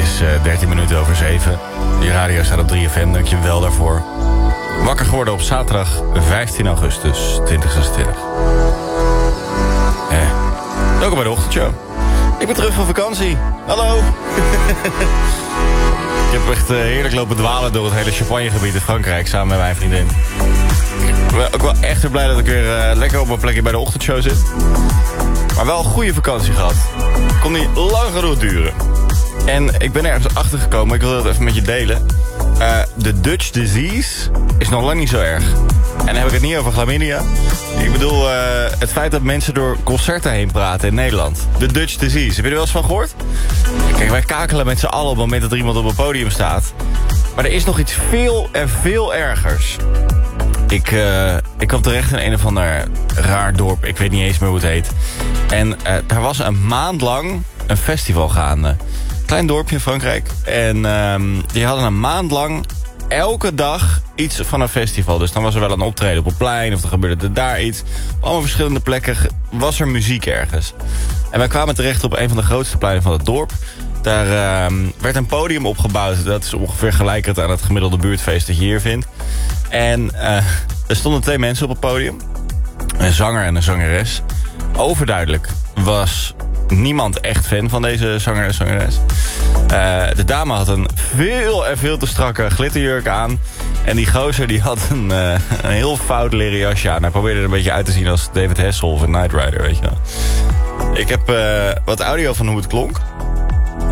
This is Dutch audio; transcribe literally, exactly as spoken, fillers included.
is uh, dertien minuten over zeven. Je radio staat op drie F M, dank je wel daarvoor. Wakker geworden op zaterdag vijftien augustus tweeduizend zesentwintig. Eh, welkom bij de ochtendshow. Ik ben terug van vakantie. Hallo. Ik heb echt uh, heerlijk lopen dwalen door het hele Champagnegebied in Frankrijk samen met mijn vriendin. Ik ben ook wel echt weer blij dat ik weer uh, lekker op mijn plekje bij de ochtendshow zit. Maar wel een goede vakantie gehad. Kon niet lang genoeg duren. En ik ben ergens achter gekomen, ik wil dat even met je delen. Uh, de Dutch disease is nog lang niet zo erg. En dan heb ik het niet over chlamydia. Ik bedoel uh, het feit dat mensen door concerten heen praten in Nederland. De Dutch disease, heb je er wel eens van gehoord? Kijk, wij kakelen met z'n allen op het moment dat er iemand op een podium staat. Maar er is nog iets veel en veel ergers. Ik, uh, ik kwam terecht in een of ander raar dorp. Ik weet niet eens meer hoe het heet. En uh, daar was een maand lang een festival gaande. Klein dorpje in Frankrijk. En uh, die hadden een maand lang elke dag iets van een festival. Dus dan was er wel een optreden op een plein. Of dan gebeurde er daar iets. Op allemaal verschillende plekken was er muziek ergens. En wij kwamen terecht op een van de grootste pleinen van het dorp. Daar uh, werd een podium opgebouwd. Dat is ongeveer gelijkend aan het gemiddelde buurtfeest dat je hier vindt. En uh, er stonden twee mensen op het podium. Een zanger en een zangeres. Overduidelijk was niemand echt fan van deze zanger en zangeres. Uh, de dame had een veel en veel te strakke glitterjurk aan. En die gozer die had een, uh, een heel fout leren jasje aan. Hij probeerde er een beetje uit te zien als David Hasselhoff in Knight Rider, weet je wel. Ik heb uh, wat audio van hoe het klonk.